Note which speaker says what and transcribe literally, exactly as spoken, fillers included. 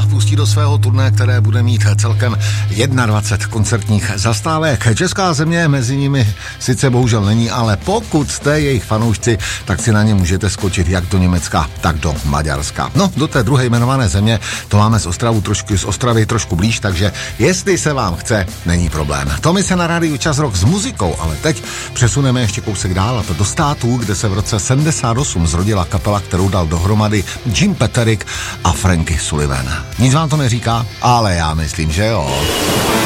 Speaker 1: pustí do svého turné, které bude mít celkem dvacet jedna koncertních zastávek. Česká země mezi nimi sice bohužel není, ale pokud jste jejich fanoušci, tak si na ně můžete skočit jak do Německa, tak do Maďarska. No, do té druhé jmenované země to máme z Ostravu trošku, z Ostravy trošku blíž, takže jestli se vám chce, není problém. To my se na rádiu Čas Rock s muzikou, ale teď přesuneme ještě kousek dál, a to do států, kde se v roce sedmdesát osm zrodila kapela, kterou dal dohromady Jim Peterick a Frankie Sullivan. Nic vám to neříká, ale já myslím, že jo.